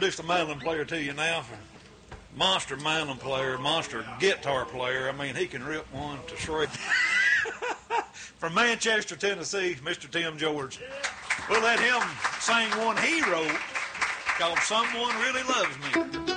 introduce the mandolin player to you now. Monster mandolin player, monster guitar player. I mean, he can rip one to shreds. From Manchester, Tennessee, Mr. Tim George. We'll let him sing one he wrote called Someone Really Loves Me.